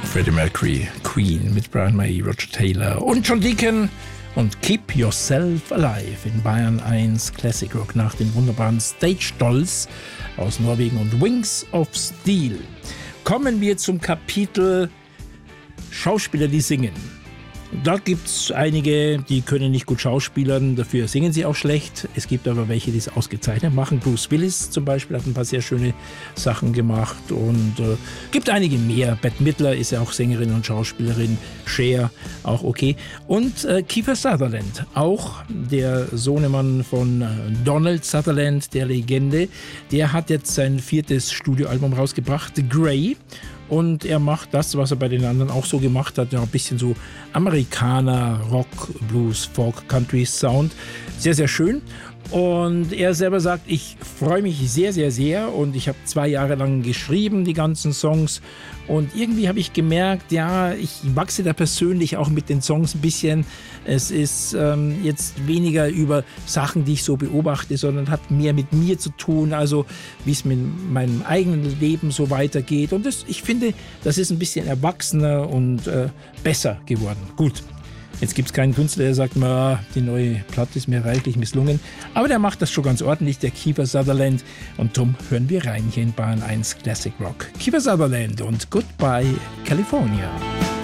Freddie Mercury, Queen mit Brian May, Roger Taylor und John Deacon und Keep Yourself Alive in Bayern 1 Classic Rock nach den wunderbaren Stage Dolls aus Norwegen und Wings of Steel. Kommen wir zum Kapitel Schauspieler, die singen. Da gibt es einige, die können nicht gut schauspielern, dafür singen sie auch schlecht. Es gibt aber welche, die es ausgezeichnet machen. Bruce Willis zum Beispiel hat ein paar sehr schöne Sachen gemacht und gibt einige mehr. Bette Midler ist ja auch Sängerin und Schauspielerin, Cher auch okay. Und Kiefer Sutherland, auch der Sohnemann von Donald Sutherland, der Legende, der hat jetzt sein 4. Studioalbum rausgebracht, The Grey. Und er macht das, was er bei den anderen auch so gemacht hat, ja, ein bisschen so Amerikaner, Rock, Blues, Folk, Country Sound. Sehr, sehr schön. Und er selber sagt, ich freue mich sehr, sehr, sehr und ich habe 2 Jahre lang geschrieben, die ganzen Songs. Und irgendwie habe ich gemerkt, ja, ich wachse da persönlich auch mit den Songs ein bisschen. Es ist jetzt weniger über Sachen, die ich so beobachte, sondern hat mehr mit mir zu tun, also wie es mit meinem eigenen Leben so weitergeht. Und ich finde, das ist ein bisschen erwachsener und besser geworden. Gut. Jetzt gibt es keinen Künstler, der sagt, die neue Platte ist mir reichlich misslungen. Aber der macht das schon ganz ordentlich, der Kiefer Sutherland. Und darum hören wir rein hier in Bayern 1 Classic Rock. Kiefer Sutherland und Goodbye California.